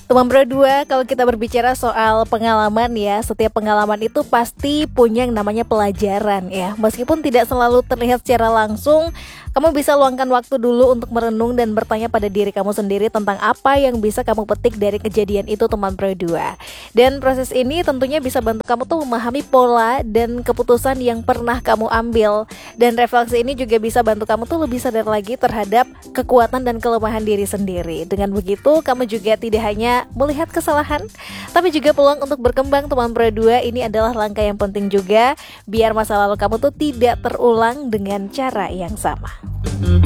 Teman berdua, kalau kita berbicara soal pengalaman ya, setiap pengalaman itu pasti punya yang namanya pelajaran ya. Meskipun tidak selalu terlihat secara langsung, kamu bisa luangkan waktu dulu untuk merenung dan bertanya pada diri kamu sendiri tentang apa yang bisa kamu petik dari kejadian itu, teman berdua. Dan proses ini tentunya bisa bantu kamu tuh memahami pola dan keputusan yang pernah kamu ambil. Dan refleksi ini juga bisa bantu kamu tuh lebih sadar lagi terhadap kekuatan dan kelemahan diri sendiri. Dengan begitu, kamu juga tidak hanya melihat kesalahan, tapi juga peluang untuk berkembang, teman berdua. Ini adalah langkah yang penting juga biar masa lalu kamu tuh tidak terulang dengan cara yang sama.